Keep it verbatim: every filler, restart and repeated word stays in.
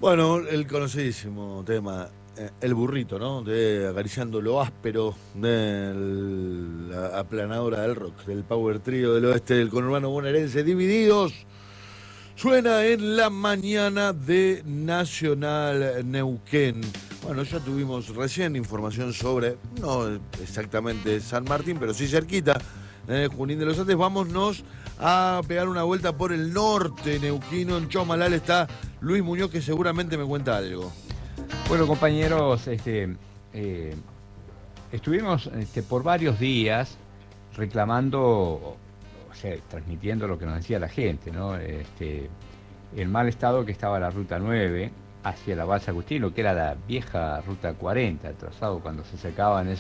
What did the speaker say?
Bueno, el conocidísimo tema, eh, el burrito, ¿no? De acariciando lo áspero de la aplanadora del rock, del power trio del oeste del conurbano bonaerense, divididos. Suena en la mañana de Nacional Neuquén. Bueno, ya tuvimos recién información sobre, no exactamente San Martín, pero sí cerquita, eh, Junín de los Andes. Vámonos a pegar una vuelta por el norte neuquino. En Chomalal está Luis Muñoz, que seguramente me cuenta algo. Bueno, compañeros, este, eh, estuvimos este, por varios días reclamando, o sea, transmitiendo lo que nos decía la gente, ¿no? Este, el mal estado que estaba la ruta nueve hacia la Balsa Agustino, que era la vieja ruta cuarenta, el trazado cuando se sacaban esos